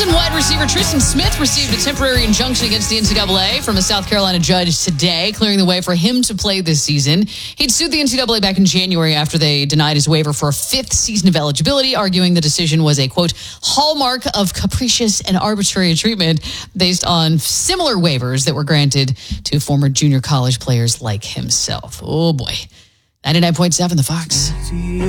Clemson wide receiver Tristan Smith received a temporary injunction against the NCAA from a South Carolina judge today, clearing the way for him to play this season. He'd sued the NCAA back in January after they denied his waiver for a fifth season of eligibility, arguing the decision was a, quote, hallmark of capricious and arbitrary treatment based on similar waivers that were granted to former junior college players like himself. Oh, boy. 99.7 The Fox.